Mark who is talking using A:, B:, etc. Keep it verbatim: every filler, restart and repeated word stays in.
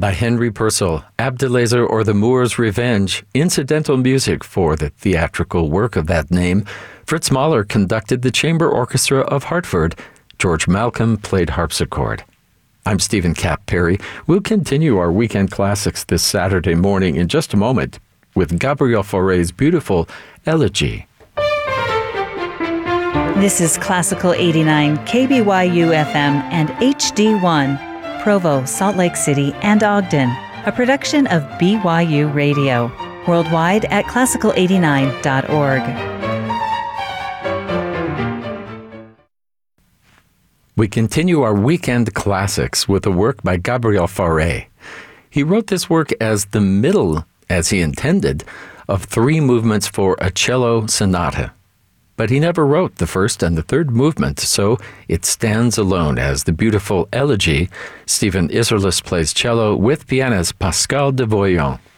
A: by Henry Purcell, Abdelazer or the Moor's Revenge, incidental music for the theatrical work of that name. Fritz Mahler conducted the Chamber Orchestra of Hartford. George Malcolm played harpsichord. I'm Stephen Cap Perry. We'll continue our weekend classics this Saturday morning in just a moment with Gabriel Fauré's beautiful Elegy.
B: This is Classical eighty-nine, K B Y U F M and H D one, Provo, Salt Lake City, and Ogden, a production of B Y U Radio, worldwide at classical eighty-nine dot org.
A: We continue our weekend classics with a work by Gabriel Fauré. He wrote this work as the middle, as he intended, of three movements for a cello sonata. But he never wrote the first and the third movement, so it stands alone as the beautiful Elegy. Stephen Isserlis plays cello with pianist Pascal Devoyant.